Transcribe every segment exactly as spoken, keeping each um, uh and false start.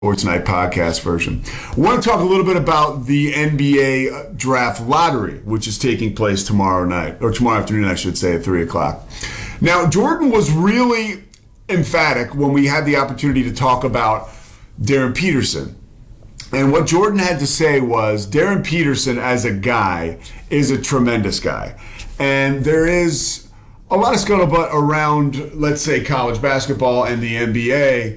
Sports Night podcast version. I want to talk a little bit about the N B A draft lottery, which is taking place tomorrow night, or tomorrow afternoon, I should say, at three o'clock. Now, Jordan was really emphatic when we had the opportunity to talk about Darren Peterson. And what Jordan had to say was, Darren Peterson as a guy is a tremendous guy. And there is a lot of scuttlebutt around, let's say, college basketball and the N B A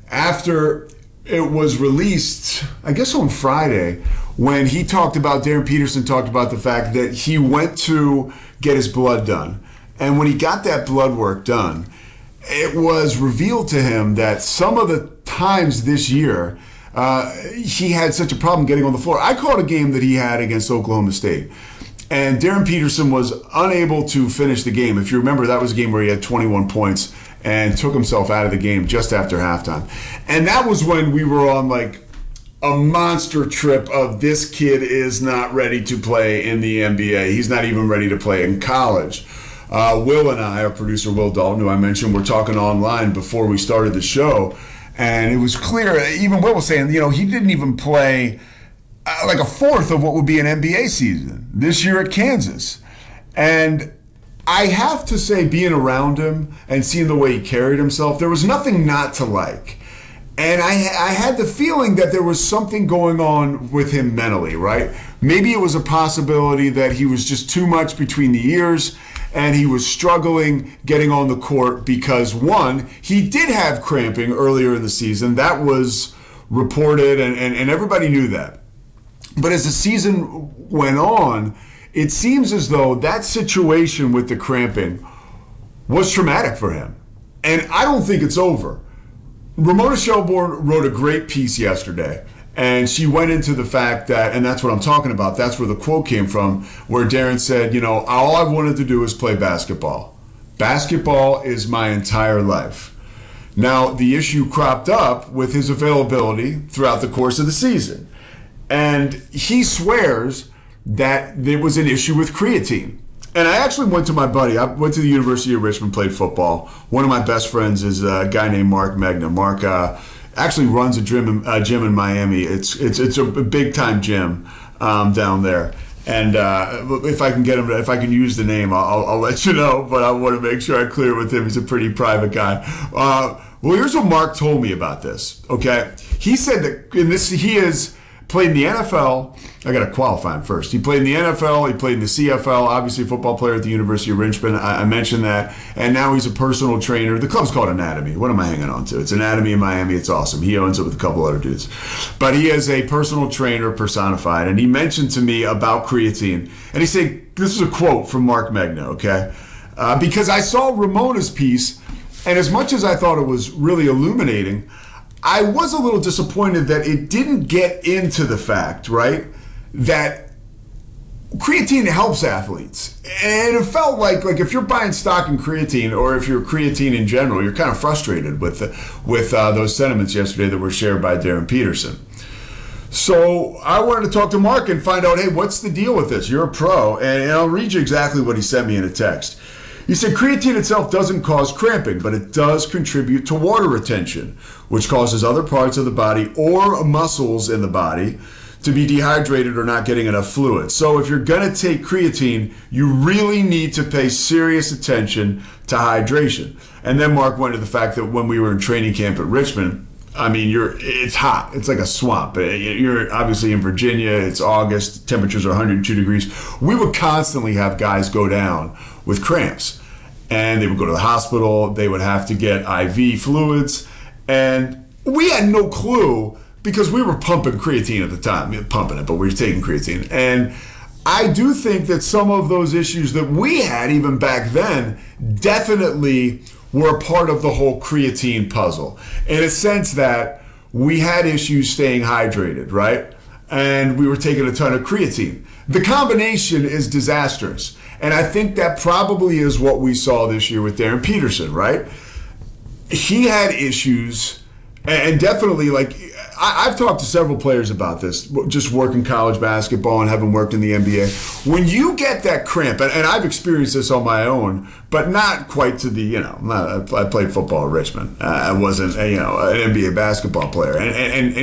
after it was released, I guess on Friday, when he talked about, Darren Peterson talked about the fact that he went to get his blood done. And when he got that blood work done, it was revealed to him that some of the times this year, uh, he had such a problem getting on the floor. I called a game that he had against Oklahoma State. And Darren Peterson was unable to finish the game. If you remember, that was a game where he had twenty-one points and took himself out of the game just after halftime. And that was when we were on like a monster trip of this kid is not ready to play in the N B A. He's not even ready to play in college. Uh, Will and I, our producer Will Dalton, who I mentioned, were talking online before we started the show. And it was clear, even Will was saying, you know, he didn't even play uh, like a fourth of what would be an N B A season this year at Kansas. And I have to say, being around him and seeing the way he carried himself, there was nothing not to like. And I, I had the feeling that there was something going on with him mentally, right? Maybe it was a possibility that he was just too much between the ears and he was struggling getting on the court because, one, he did have cramping earlier in the season. That was reported, and, and, and everybody knew that. But as the season went on, it seems as though that situation with the cramping was traumatic for him. And I don't think it's over. Ramona Shelburne wrote a great piece yesterday, and she went into the fact that, and that's what I'm talking about, that's where the quote came from, where Darren said, you know, all I've wanted to do is play basketball. Basketball is my entire life. Now, the issue cropped up with his availability throughout the course of the season. And he swears that there was an issue with creatine. And I actually went to my buddy. I went to the University of Richmond, played football. One of my best friends is a guy named Mark Megna. Mark uh, actually runs a gym, a gym in Miami. It's it's it's a big time gym um, down there. And uh, if I can get him, if I can use the name, I'll, I'll let you know. But I want to make sure I clear with him. He's a pretty private guy. Uh, well, here's what Mark told me about this. Okay, he said that in this he is. Played in the N F L. I got to qualify him first. He played in the N F L. He played in the C F L. Obviously, a football player at the University of Richmond. I, I mentioned that. And now he's a personal trainer. The club's called Anatomy. What am I hanging on to? It's Anatomy in Miami. It's awesome. He owns it with a couple other dudes. But he is a personal trainer personified. And he mentioned to me about creatine. And he said, this is a quote from Mark Megna, okay? Uh, because I saw Ramona's piece, and as much as I thought it was really illuminating, I was a little disappointed that it didn't get into the fact, right, that creatine helps athletes. And it felt like, like if you're buying stock in creatine, or if you're creatine in general, you're kind of frustrated with the, with uh, those sentiments yesterday that were shared by Darren Peterson. So I wanted to talk to Mark and find out, hey, what's the deal with this? You're a pro, and, and I'll read you exactly what he sent me in a text. He said, creatine itself doesn't cause cramping, but it does contribute to water retention, which causes other parts of the body or muscles in the body to be dehydrated or not getting enough fluid. So if you're going to take creatine, you really need to pay serious attention to hydration. And then Mark went to the fact that when we were in training camp at Richmond, I mean, you're it's hot. It's like a swamp. You're obviously in Virginia. It's August. Temperatures are one hundred two degrees. We would constantly have guys go down with cramps. And they would go to the hospital. They would have to get I V fluids. And we had no clue because we were pumping creatine at the time. We were pumping it, but we were taking creatine. And I do think that some of those issues that we had even back then definitely were a part of the whole creatine puzzle. In a sense that we had issues staying hydrated, right? And we were taking a ton of creatine. The combination is disastrous. And I think that probably is what we saw this year with Darren Peterson, right? He had issues, and definitely, like, I, I've talked to several players about this, just working college basketball and having worked in the N B A. When you get that cramp, and, and I've experienced this on my own, but not quite to the, you know, not, I played football at Richmond. Uh, I wasn't, a, you know, an N B A basketball player. And, and, and